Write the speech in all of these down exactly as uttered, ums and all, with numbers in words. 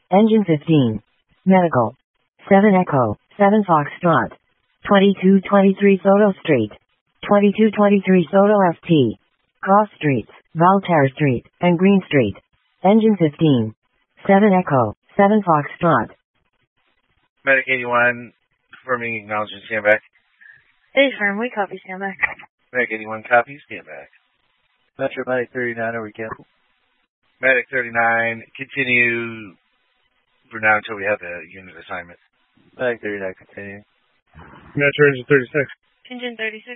Engine fifteen. Medical. seven Echo, seven Foxtrot. twenty-two twenty-three Soto Street. twenty-two twenty-three Soto F T. Cross Streets, Voltaire Street, and Green Street. Engine fifteen. seven Echo, seven Foxtrot. Medic eighty-one, confirming acknowledging stand back. Hey, firm, we copy, stand back. Medic eighty-one, copy, stand back. Metro Medic thirty-nine, are we cancel? Medic thirty-nine, continue for now until we have the unit assignment. Medic thirty-nine, continue. Metro Engine thirty-six. Engine thirty-six.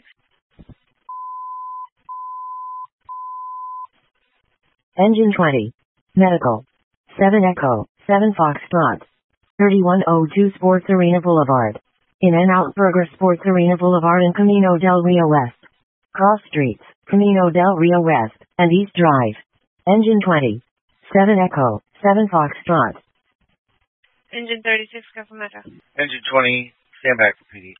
Engine twenty. Medical. seven Echo, seven Foxtrot. thirty-one oh two Sports Arena Boulevard. In and out Burger Sports Arena Boulevard and Camino del Rio West. Cross Streets, Camino del Rio West, and East Drive. Engine twenty. seven Echo, seven Foxtrot. Engine thirty-six, go for Metro. Engine twenty, stand back for P D.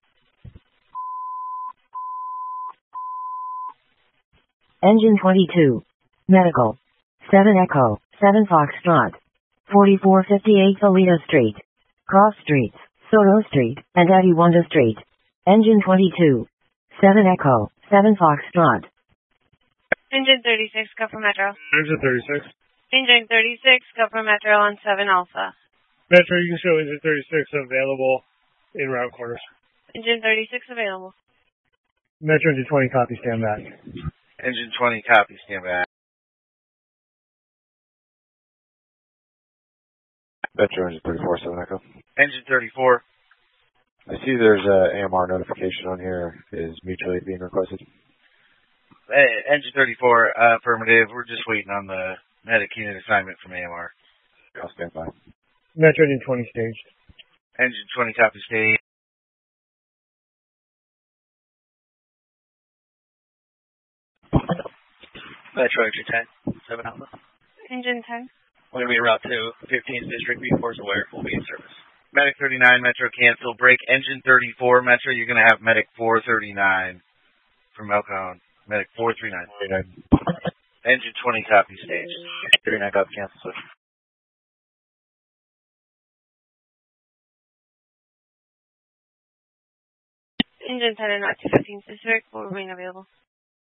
Engine twenty-two. Medical. seven Echo, seven Foxtrot. forty-four fifty-eight Alita Street. Cross Streets, Soto Street, and Adiwanda Street. Engine twenty-two. seven Echo, seven Foxtrot. Engine thirty-six, go for Metro. Engine thirty-six. Engine thirty-six, go for Metro on seven Alpha. Metro, you can show Engine thirty-six available in route corners. Engine thirty-six available. Metro Engine twenty, copy, stand back. Engine twenty, copy, stand back. Metro Engine thirty-four, seven Echo. Engine thirty-four. I see there's a A M R notification on here. Is mutual aid being requested? Uh, Engine thirty-four, uh, affirmative. We're just waiting on the medic unit assignment from A M R. I'll stand by. Metro Engine twenty staged. Engine twenty, copy, stage. Metro Engine ten, seven Alpha. Engine ten. We're going to be en route to fifteenth District. B four is aware. We'll be in service. Medic thirty-nine, Metro, cancel. Break. Engine thirty-four, Metro, you're going to have Medic four thirty-nine from El Cajon. Medic four thirty-nine. Engine twenty, copy, stage. thirty-nine, copy, cancel, switch. Engine ten and not to fifteenth District will remain available.